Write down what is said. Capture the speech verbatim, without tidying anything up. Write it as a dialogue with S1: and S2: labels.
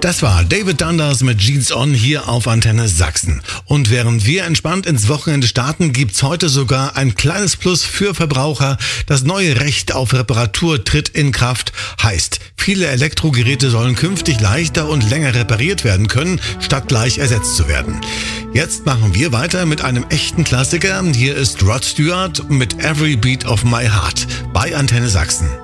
S1: Das war David Dundas mit Jeans On hier auf Antenne Sachsen. Und während wir entspannt ins Wochenende starten, gibt's heute sogar ein kleines Plus für Verbraucher. Das neue Recht auf Reparatur tritt in Kraft. Heißt, viele Elektrogeräte sollen künftig leichter und länger repariert werden können, statt gleich ersetzt zu werden. Jetzt machen wir weiter mit einem echten Klassiker. Hier ist Rod Stewart mit Every Beat of My Heart bei Antenne Sachsen.